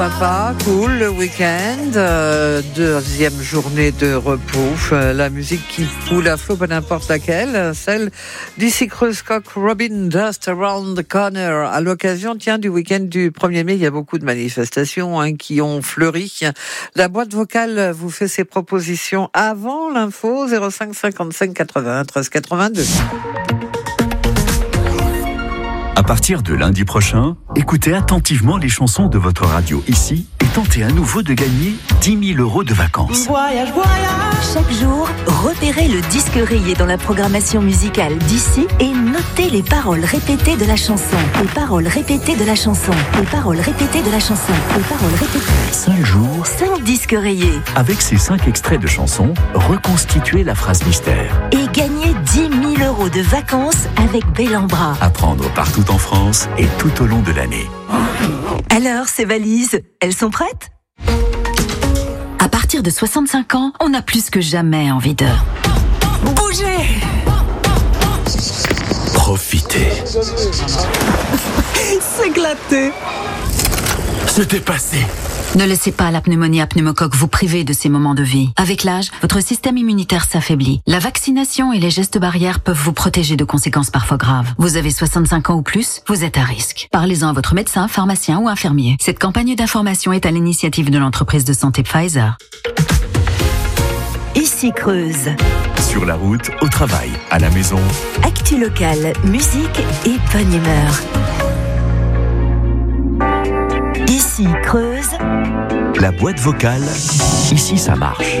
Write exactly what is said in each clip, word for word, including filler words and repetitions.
Sympa, cool, le week-end, euh, deuxième journée de repos, euh, la musique qui coule à flot, pas n'importe laquelle, celle d'Issy Creuse, Cock Robin, Dust Around the Corner. À l'occasion, tiens, du week-end du premier mai, il y a beaucoup de manifestations hein, qui ont fleuri. La boîte vocale vous fait ses propositions avant l'info, zéro cinq cinquante-cinq quatre-vingt-un treize quatre-vingt-deux. À partir de lundi prochain, écoutez attentivement les chansons de votre radio ici et tentez à nouveau de gagner dix mille euros de vacances. Voyage, voyage. Chaque jour, repérez le disque rayé dans la programmation musicale d'ici et notez les paroles répétées de la chanson. Les paroles répétées de la chanson. Les paroles répétées de la chanson. Les paroles répétées. Cinq jours, Cinq disques rayés. avec ces cinq extraits de chansons, reconstituez la phrase mystère. Et gagnez dix mille euros de vacances avec Bellambra. À prendre partout en France et tout au long de l'année. Alors, ces valises, elles sont prêtes ? À partir de soixante-cinq ans, on a plus que jamais envie de bouger. Profitez. S'éclater. C'était passé. Ne laissez pas la pneumonie à pneumocoque vous priver de ces moments de vie. Avec l'âge, votre système immunitaire s'affaiblit. La vaccination et les gestes barrières peuvent vous protéger de conséquences parfois graves. Vous avez soixante-cinq ans ou plus, vous êtes à risque. Parlez-en à votre médecin, pharmacien ou infirmier. Cette campagne d'information est à l'initiative de l'entreprise de santé Pfizer. Ici Creuse. Sur la route, au travail, à la maison. Actu locale, musique et bonne humeur. Ici Creuse. La boîte vocale, ici ça marche.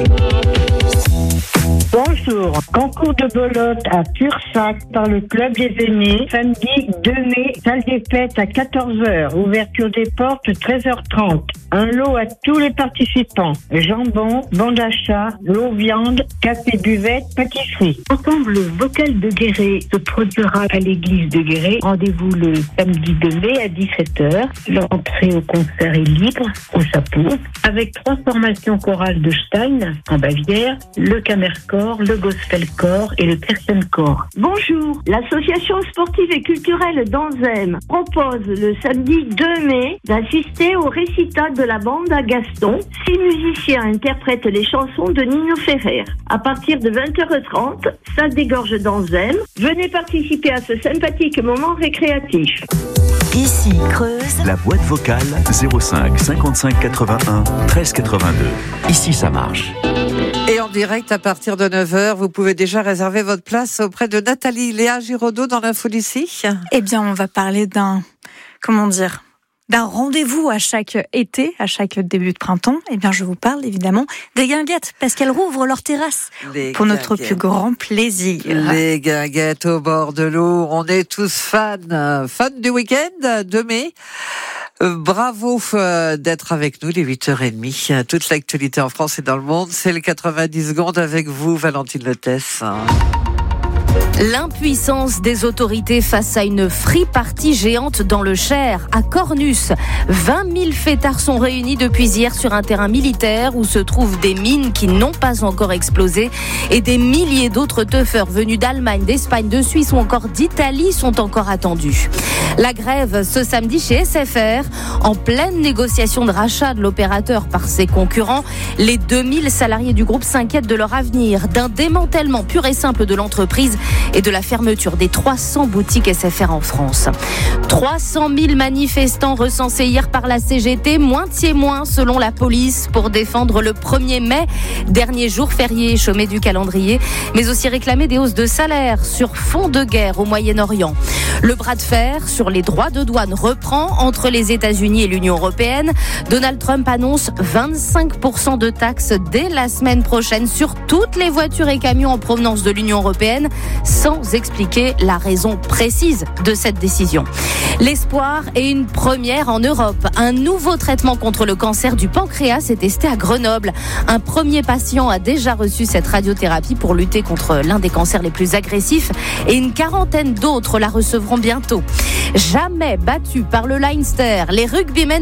Bonjour, concours de bolotte à Pursac par le club des aînés, samedi deux mai, salle des fêtes à quatorze heures, ouverture des portes treize heures trente. Un lot à tous les participants, jambon, bon d'achat, l'eau, viande, café, buvette, pâtisserie. Ensemble vocal de Guéret se produira à l'église de Guéret. Rendez-vous le samedi deux mai à dix-sept heures. L'entrée au concert est libre, au chapeau, avec trois formations chorales de Stein en Bavière, le Kammerchor, le Gospelchor et le Kirchenchor. Bonjour, l'association sportive et culturelle d'Anzem propose le samedi deux mai d'assister au récital de la bande à Gaston. Six musiciens interprètent les chansons de Nino Ferrer. À partir de vingt heures trente, salle des Gorges d'Anzem. Venez participer à ce sympathique moment récréatif. Ici Creuse. La boîte vocale zéro cinq cinquante-cinq quatre-vingt-un treize quatre-vingt-deux. Ici ça marche. Et en direct à partir de neuf heures, vous pouvez déjà réserver votre place auprès de Nathalie Léa Giraudot dans l'info d'ici. Eh bien, on va parler d'un, comment dire, d'un rendez-vous à chaque été, à chaque début de printemps. Eh bien, je vous parle évidemment des guinguettes, parce qu'elles rouvrent leurs terrasses Les pour notre guinguettes. plus grand plaisir. Les guinguettes au bord de l'eau, on est tous fans, fans du week-end de mai. Euh, Bravo euh, d'être avec nous, les huit heures trente. Toute l'actualité en France et dans le monde, c'est le quatre-vingt-dix secondes avec vous, Valentine Lethès. L'impuissance des autorités face à une free party géante dans le Cher, à Cornus. vingt mille fêtards sont réunis depuis hier sur un terrain militaire où se trouvent des mines qui n'ont pas encore explosé et des milliers d'autres teufeurs venus d'Allemagne, d'Espagne, de Suisse ou encore d'Italie sont encore attendus. La grève ce samedi chez S F R, en pleine négociation de rachat de l'opérateur par ses concurrents. Les deux mille salariés du groupe s'inquiètent de leur avenir, d'un démantèlement pur et simple de l'entreprise et de la fermeture des trois cents boutiques S F R en France. trois cent mille manifestants recensés hier par la C G T, moitié moins selon la police, pour défendre le premier mai, dernier jour férié et chômé du calendrier, mais aussi réclamer des hausses de salaire sur fond de guerre au Moyen-Orient. Le bras de fer sur les droits de douane reprend entre les États-Unis et l'Union européenne. Donald Trump annonce vingt-cinq pour cent de taxes dès la semaine prochaine sur toutes les voitures et camions en provenance de l'Union européenne, sans expliquer la raison précise de cette décision. L'espoir est une première en Europe. Un nouveau traitement contre le cancer du pancréas est testé à Grenoble. Un premier patient a déjà reçu cette radiothérapie pour lutter contre l'un des cancers les plus agressifs et une quarantaine d'autres la recevront bientôt. Jamais battus par le Leinster, les rugbymen